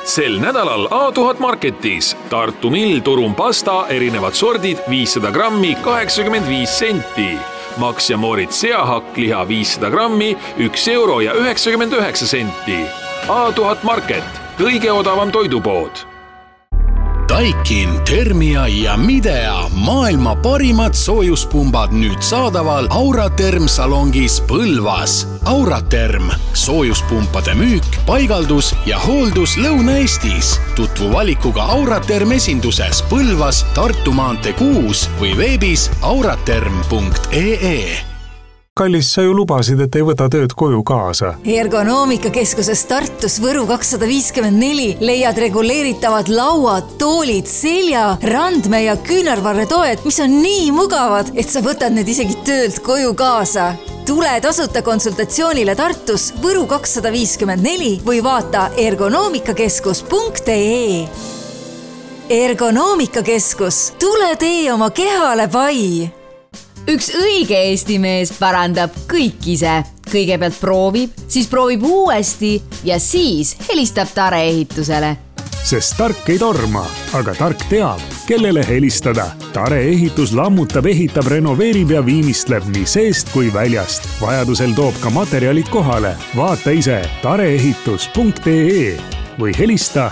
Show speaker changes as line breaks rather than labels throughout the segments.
Sel nädalal A1000 Marketis Tartu Mill Turum pasta erinevad sordid 500 grammi 85 senti. Max ja Moritz seahakkliha 500 grammi 1 euro ja 99 senti. A1000 Market, kõige odavam toidupood.
Daikin, Thermia ja Midea maailma parimad soojuspumbad nüüd saadaval Auraterm salongis Põlvas. Auraterm, soojuspumpade müük, paigaldus ja hooldus Lõuna-Eestis. Tutvu valikuga Auraterm esinduses Põlvas, Tartu maantee 6 või veebis auraterm.ee.
Kallis, sa ju lubasid, et ei võta tööd koju kaasa.
Ergonoomikakeskuses Tartus Võru 254 leiad reguleeritavad lauad, toolid, selja, randme ja küünarvarretoed, mis on nii mugavad, et sa võtad need isegi töölt koju kaasa. Tule tasuta konsultatsioonile Tartus Võru 254 või vaata ergonoomikakeskus.ee. Ergonoomikakeskus, tule tee oma kehale pai!
Üks õige Eesti mees parandab kõik ise. Kõigepealt proovib, siis proovib uuesti ja siis helistab Tare ehitusele.
Sest tark ei torma, aga tark teab, kellele helistada. Tare ehitus lammutab, ehitab, renoveerib ja viimistleb nii seest kui väljast. Vajadusel toob ka materjalid kohale. Vaata ise tareehitus.ee või helista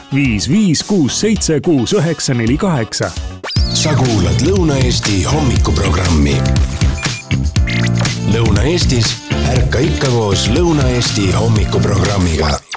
55676948.
Sa kuulad Lõuna-Eesti hommikuprogrammi. Lõuna-Eestis ärka ikka koos Lõuna-Eesti hommikuprogrammiga.